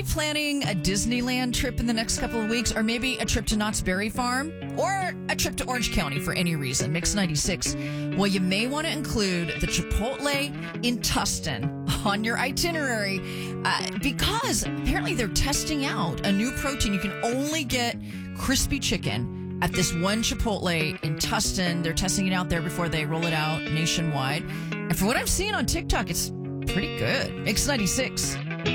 Planning a Disneyland trip in the next couple of weeks, or maybe a trip to Knott's Berry Farm, or a trip to Orange County for any reason, Mix 96. Well, you may want to include the Chipotle in Tustin on your itinerary because apparently they're testing out a new protein. You can only get crispy chicken at this one Chipotle in Tustin. They're testing it out there before they roll it out nationwide. And for what I'm seeing on TikTok, it's pretty good. Mix 96.